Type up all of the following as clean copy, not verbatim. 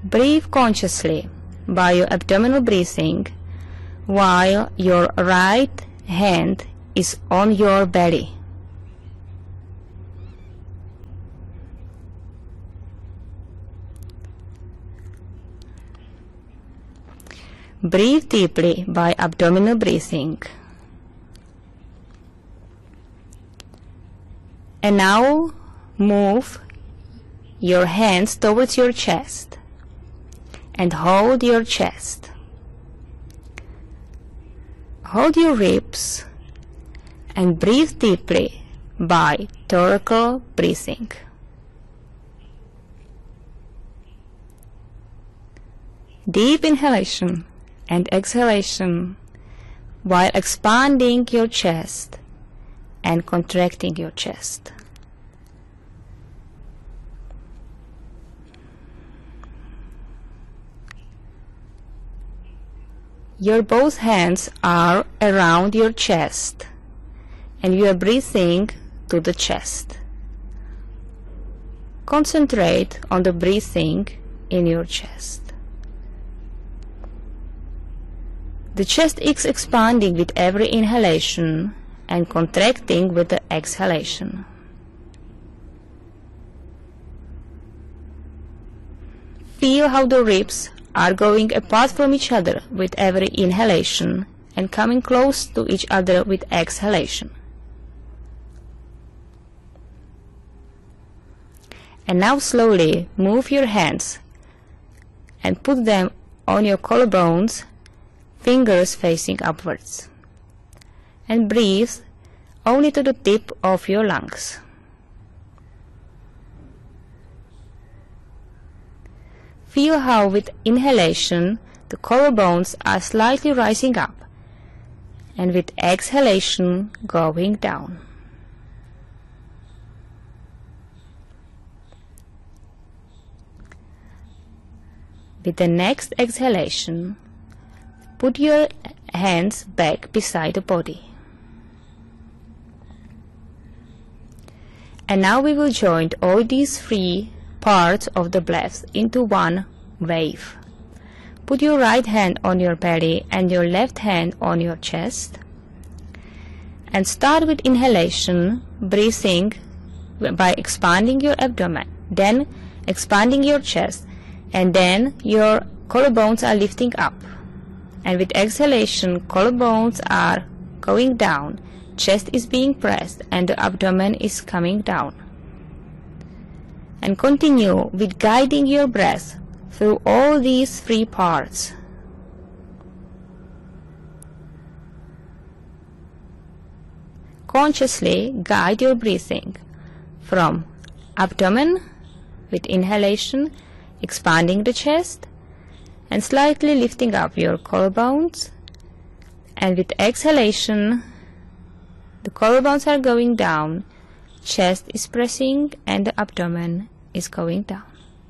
Breathe consciously by your abdominal breathing while your right hand is on your belly. Breathe deeply by abdominal breathing. And now move your hands towards your chest and hold your chest. Hold your ribs and breathe deeply by thoracic breathing. Deep inhalation and exhalation while expanding your chest and contracting your chest. Your both hands are around your chest and you are breathing to the chest. Concentrate on the breathing in your chest. The chest is expanding with every inhalation and contracting with the exhalation. Feel how the ribs are going apart from each other with every inhalation and coming close to each other with exhalation. And now slowly move your hands and put them on your collarbones, fingers facing upwards, and breathe only to the tip of your lungs. Feel how with inhalation the collarbones are slightly rising up and with exhalation going down. With the next exhalation, put your hands back beside the body. And now we will join all these three parts of the breath into one wave. Put your right hand on your belly and your left hand on your chest. And start with inhalation, breathing by expanding your abdomen, then expanding your chest, and then your collarbones are lifting up. And with exhalation, collarbones are going down, chest is being pressed, and the abdomen is coming down. And continue with guiding your breath through all these three parts. Consciously guide your breathing from abdomen with inhalation, expanding the chest, and slightly lifting up your collarbones, and with exhalation the collarbones are going down, chest is pressing, and the abdomen is going down.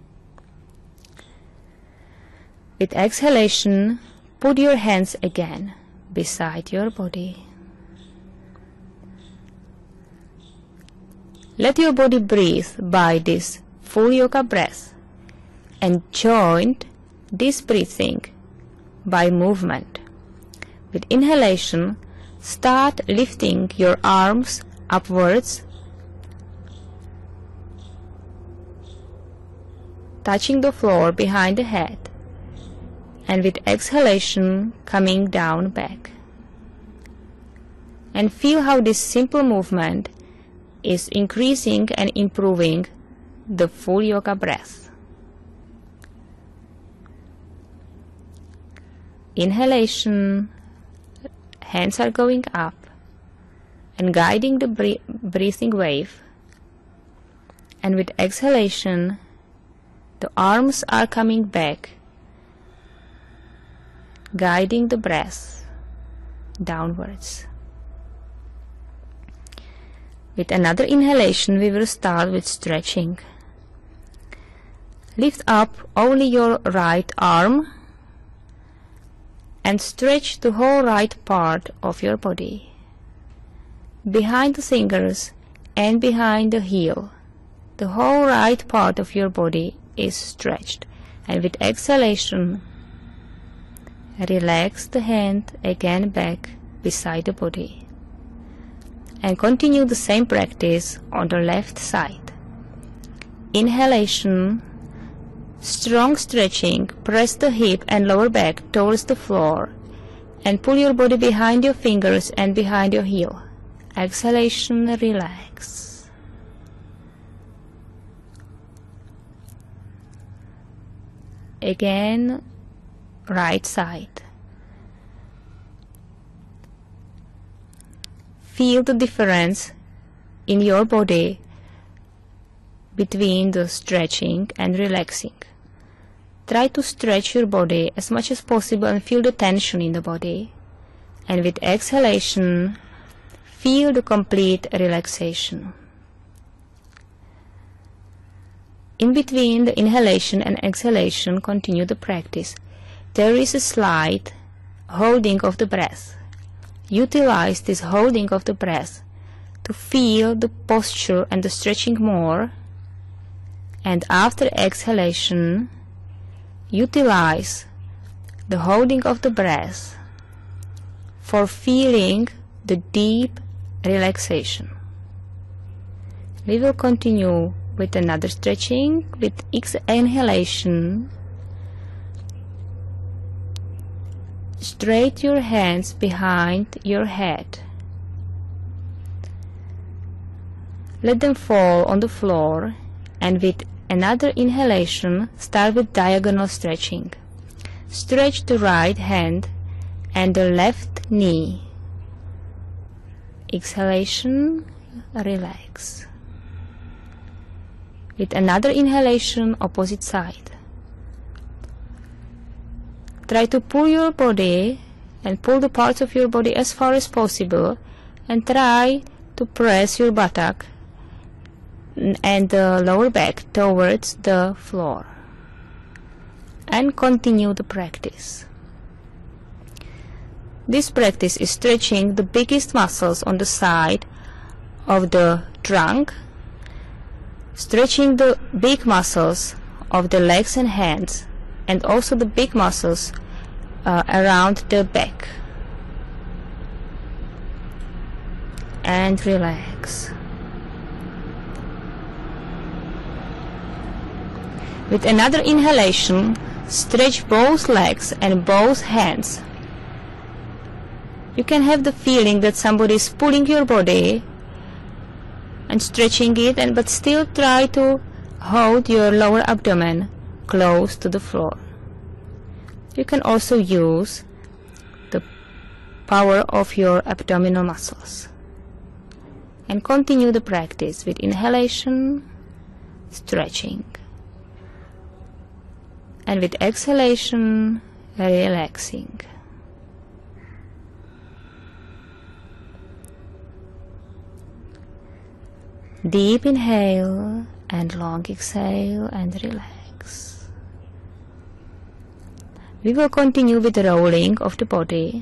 With exhalation, put your hands again beside your body. Let your body breathe by this full yoga breath and join this breathing by movement. With inhalation, start lifting your arms upwards, touching the floor behind the head, and with exhalation coming down back. And feel how this simple movement is increasing and improving the full yoga breath. Inhalation, hands are going up and guiding the breathing wave, and with exhalation the arms are coming back, guiding the breath downwards. With another inhalation, we will start with stretching. Lift up only your right arm and stretch the whole right part of your body, behind the fingers and behind the heel. The whole right part of your body is stretched, And with exhalation, relax the hand again back beside the body. And continue the same practice on the left side. Inhalation, strong stretching, press the hip and lower back towards the floor and pull your body behind your fingers and behind your heel. Exhalation, relax. Again, right side. Feel the difference in your body between the stretching and relaxing. Try to stretch your body as much as possible and feel the tension in the body. And with exhalation, feel the complete relaxation. In between the inhalation and exhalation, continue the practice. There is a slight holding of the breath. Utilize this holding of the breath to feel the posture and the stretching more. And after exhalation, utilize the holding of the breath for feeling the deep relaxation. We will continue with another stretching. With inhalation, straighten your hands behind your head. Let them fall on the floor, and with another inhalation, start with diagonal stretching. Stretch the right hand and the left knee. Exhalation, relax. With another inhalation, opposite side. Try to pull your body and pull the parts of your body as far as possible, and try to press your buttock and the lower back towards the floor. And continue the practice. This practice is stretching the biggest muscles on the side of the trunk, stretching the big muscles of the legs and hands, and also the big muscles around the back. And relax. With another inhalation, stretch both legs and both hands. You can have the feeling that somebody is pulling your body and stretching it, but still try to hold your lower abdomen close to the floor. You can also use the power of your abdominal muscles. And continue the practice with inhalation, stretching. And with exhalation, relaxing. Deep inhale and long exhale and relax. We will continue with the rolling of the body.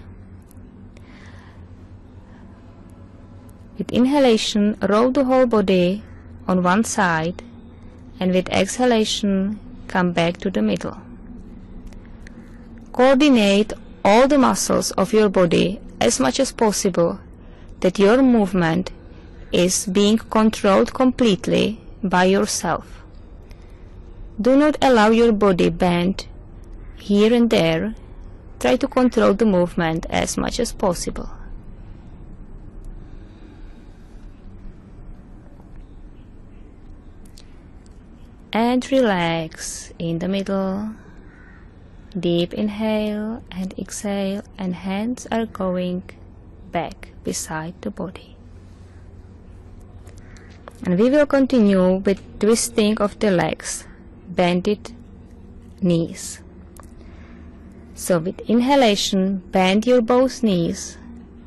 With inhalation, roll the whole body on one side, and with exhalation, come back to the middle. Coordinate all the muscles of your body as much as possible, that your movement is being controlled completely by yourself. Do not allow your body bend here and there. Try to control the movement as much as possible. And relax in the middle. Deep inhale and exhale, and hands are going back beside the body. And we will continue with twisting of the legs, bended knees. So with inhalation, bend your both knees.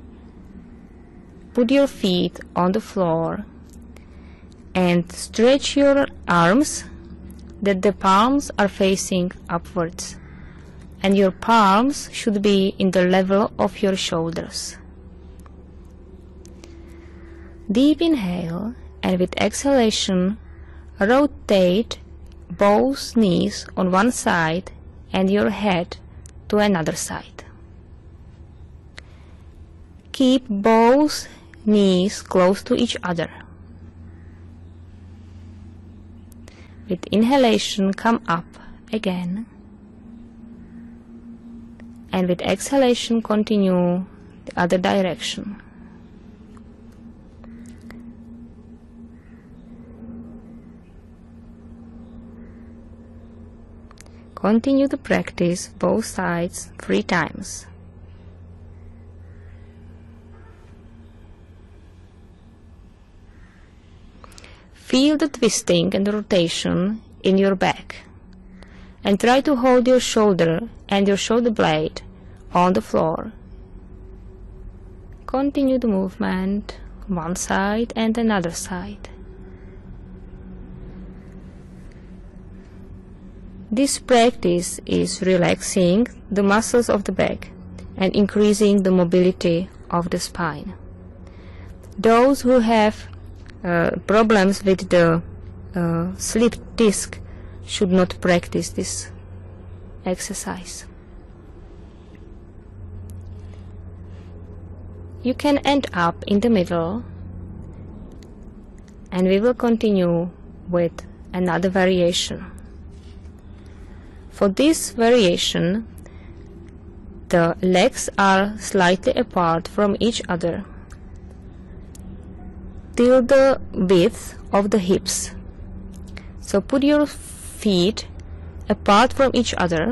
Put your feet on the floor and stretch your arms that the palms are facing upwards, and your palms should be in the level of your shoulders. Deep inhale, and with exhalation, rotate both knees on one side and your head to another side. Keep both knees close to each other. With inhalation, come up again, and with exhalation, continue the other direction. Continue the practice both sides 3 times. Feel the twisting and rotation in your back, and try to hold your shoulder and your shoulder blade on the floor. Continue the movement one side and another side. This practice is relaxing the muscles of the back and increasing the mobility of the spine. Those who have problems with the slip disc should not practice this exercise. You can end up in the middle, and we will continue with another variation. For this variation, the legs are slightly apart from each other till the width of the hips. So put your feet apart from each other.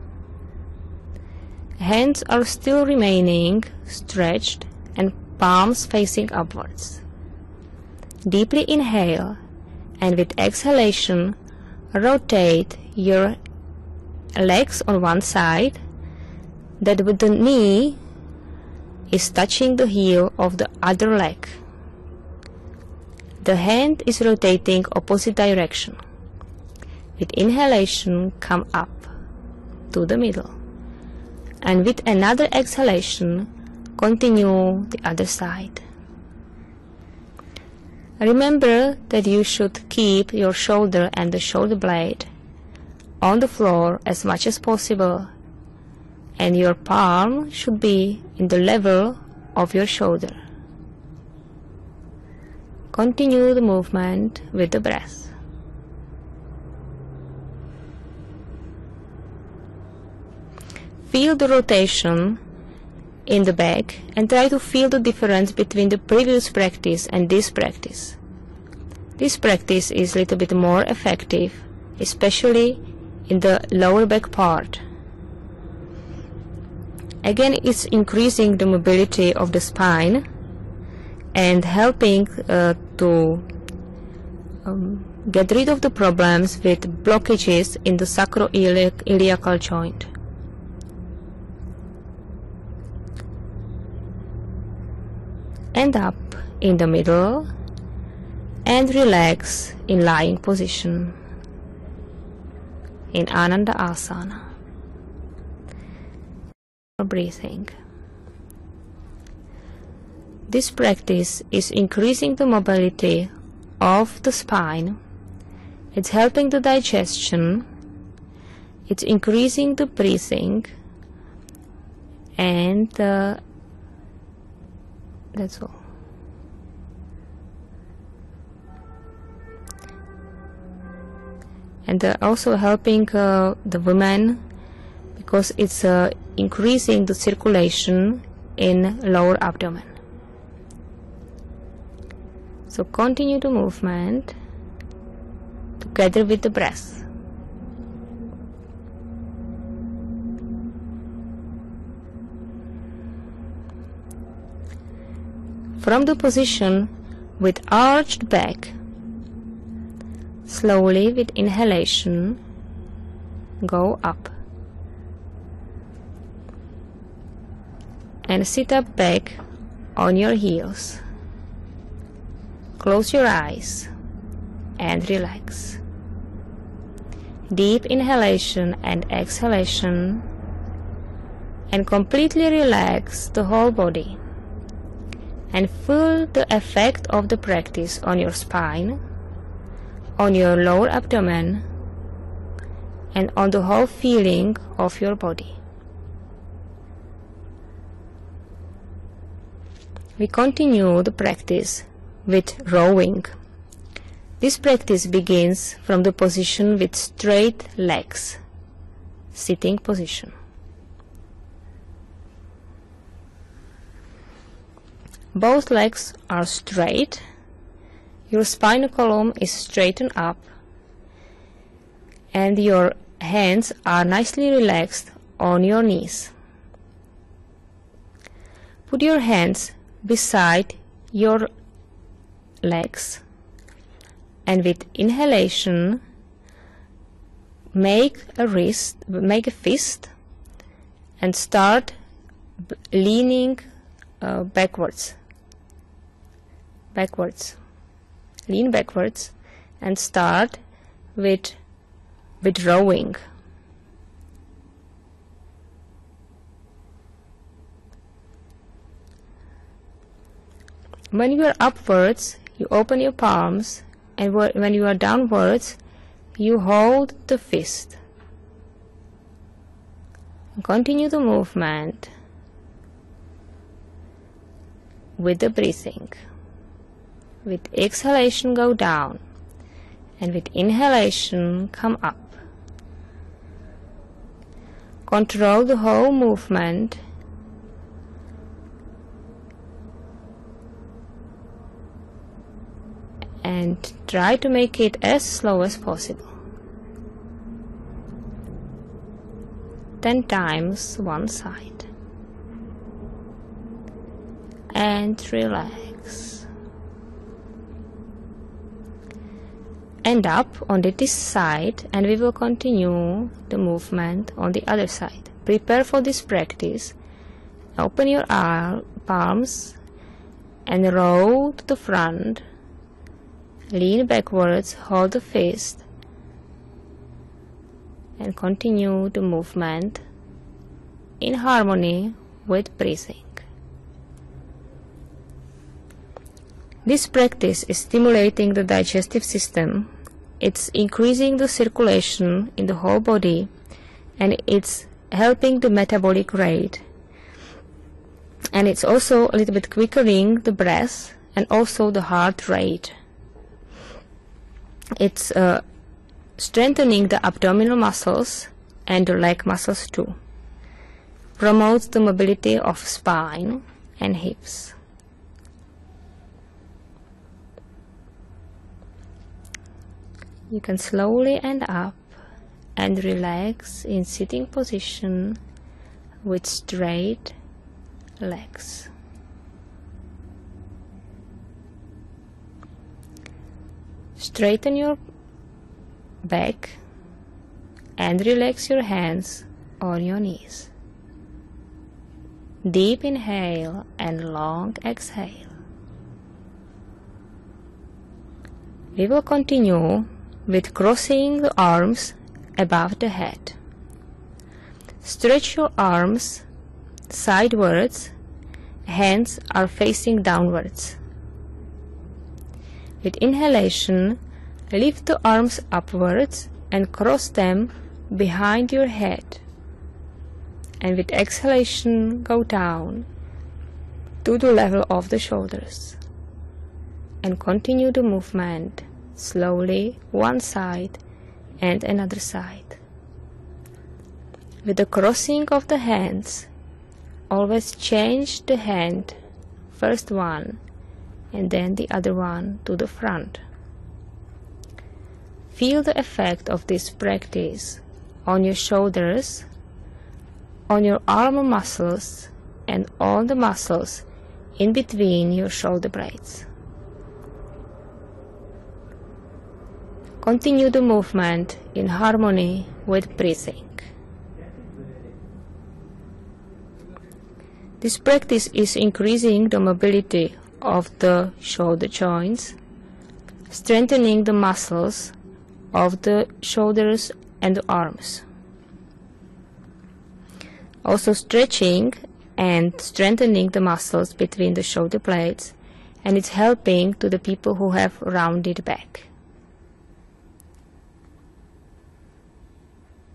Hands are still remaining stretched and palms facing upwards. Deeply inhale, and with exhalation, rotate your legs on one side, that with the knee is touching the heel of the other leg. The hand is rotating opposite direction. With inhalation, come up to the middle, and with another exhalation, continue the other side. Remember that you should keep your shoulder and the shoulder blade on the floor as much as possible, and your palm should be in the level of your shoulder. Continue the movement with the breath. Feel the rotation in the back and try to feel the difference between the previous practice and this practice. This practice is a little bit more effective, especially in the lower back part. Again, it's increasing the mobility of the spine and helping to get rid of the problems with blockages in the sacroiliacal joint. End up in the middle and relax in lying position in Ananda Asana. Breathing. This practice is increasing the mobility of the spine. It's helping the digestion. It's increasing the breathing, and that's all. And also helping the women, because it's increasing the circulation in lower abdomen. So continue the movement together with the breath. From the position with arched back, slowly with inhalation, go up. And sit up back on your heels. Close your eyes and relax. Deep inhalation and exhalation, and completely relax the whole body, and feel the effect of the practice on your spine, on your lower abdomen, and on the whole feeling of your body. We continue the practice with rowing. This practice begins from the position with straight legs, sitting position. Both legs are straight, your spinal column is straightened up, and your hands are nicely relaxed on your knees. Put your hands beside your legs, and with inhalation make a fist and start leaning backwards. Lean backwards and start with rowing. When you are upwards, you open your palms, and when you are downwards, you hold the fist. Continue the movement with the breathing. With exhalation, go down, and with inhalation, come up. Control the whole movement and try to make it as slow as possible. 10 times one side. And relax. And up on this side, and we will continue the movement on the other side. Prepare for this practice. Open your palms and roll to the front. Lean backwards, hold the fist, and continue the movement in harmony with breathing. This practice is stimulating the digestive system, it's increasing the circulation in the whole body, and it's helping the metabolic rate. And it's also a little bit quickening the breath and also the heart rate. It's strengthening the abdominal muscles and the leg muscles too. Promotes the mobility of spine and hips. You can slowly end up and relax in sitting position with straight legs. Straighten your back and relax your hands on your knees. Deep inhale and long exhale. We will continue with crossing the arms above the head. Stretch your arms sidewards, hands are facing downwards. With inhalation, lift the arms upwards and cross them behind your head. And with exhalation, go down to the level of the shoulders. And continue the movement slowly, one side and another side. With the crossing of the hands, always change the hand, first one and then the other one to the front. Feel the effect of this practice on your shoulders, on your arm muscles, and all the muscles in between your shoulder blades. Continue the movement in harmony with breathing. This practice is increasing the mobility of the shoulder joints, strengthening the muscles of the shoulders and the arms. Also stretching and strengthening the muscles between the shoulder blades, and it's helping to the people who have rounded back.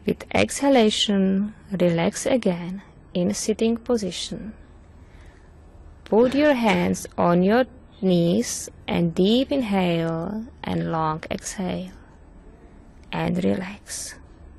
With exhalation, relax again in sitting position. Put your hands on your knees and deep inhale and long exhale and relax.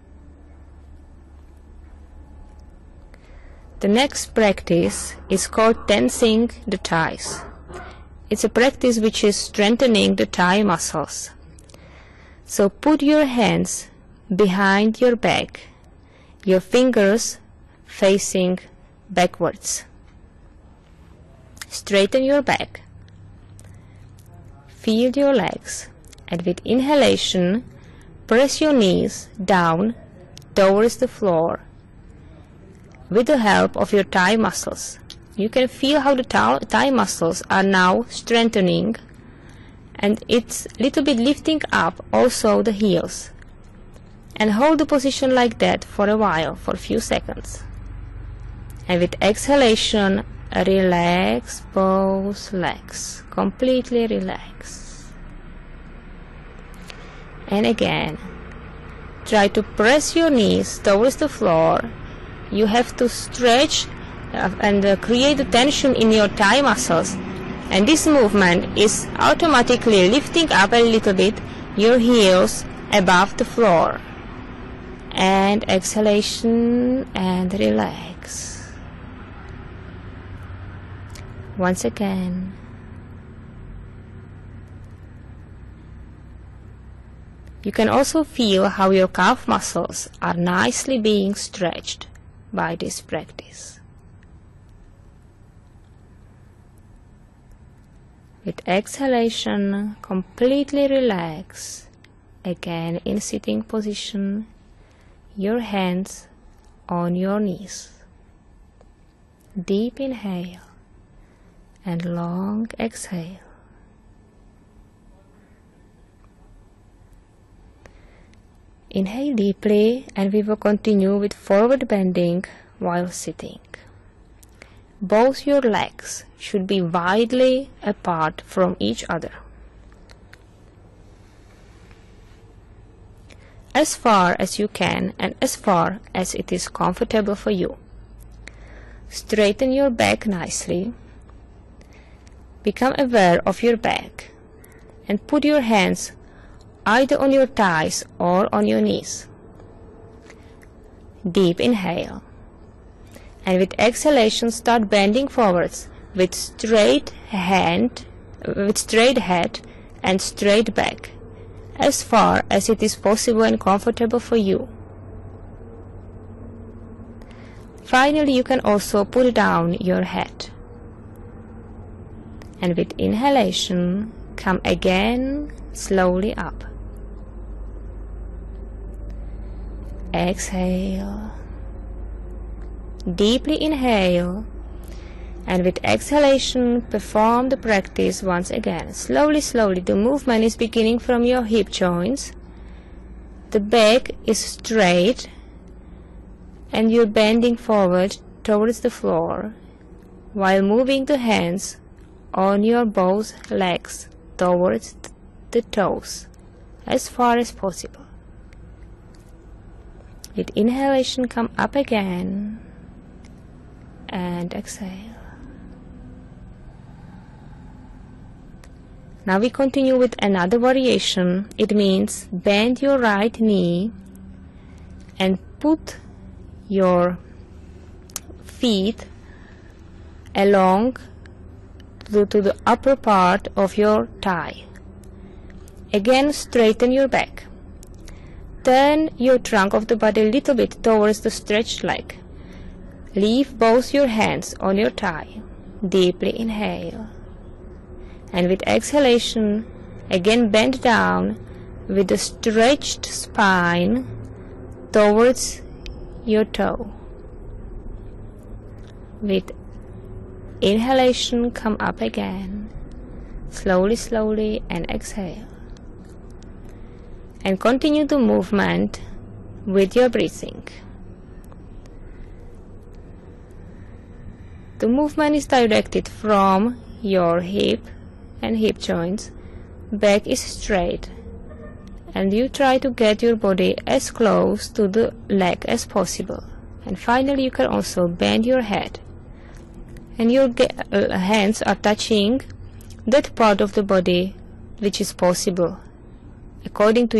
The next practice is called tensing the thighs. It's a practice which is strengthening the thigh muscles. So put your hands behind your back, your fingers facing backwards. Straighten your back. Feel your legs, and with inhalation, press your knees down towards the floor with the help of your thigh muscles. You can feel how the thigh muscles are now strengthening, and it's a little bit lifting up also the heels. And hold the position like that for a while, for a few seconds. And with exhalation, relax both legs. Completely relax. And again, try to press your knees towards the floor. You have to stretch and create the tension in your thigh muscles. And this movement is automatically lifting up a little bit your heels above the floor. And exhalation and relax. Once again. You can also feel how your calf muscles are nicely being stretched by this practice. With exhalation, completely relax. Again in sitting position. Your hands on your knees. Deep inhale and long exhale. Inhale deeply, and we will continue with forward bending while sitting. Both your legs should be widely apart from each other. As far as you can and as far as it is comfortable for you. Straighten your back nicely. Become aware of your back and put your hands either on your thighs or on your knees. Deep inhale. And with exhalation, start bending forwards with straight head and straight back, as far as it is possible and comfortable for you. Finally, you can also put down your head. And with inhalation, come again slowly up. Exhale. Deeply inhale. And with exhalation, perform the practice once again. Slowly, slowly. The movement is beginning from your hip joints. The back is straight. And you're bending forward towards the floor while moving the hands on your both legs towards the toes as far as possible. With inhalation, come up again and exhale. Now we continue with another variation. It means bend your right knee and put your feet along to the upper part of your thigh. Again, straighten your back. Turn your trunk of the body a little bit towards the stretched leg. Leave both your hands on your thigh. Deeply inhale. And with exhalation, again bend down with the stretched spine towards your toe. With inhalation, come up again, slowly, slowly, and exhale. And continue the movement with your breathing. The movement is directed from your hip and hip joints. Back is straight and you try to get your body as close to the leg as possible. And finally you can also bend your head, and your hands are touching that part of the body which is possible according to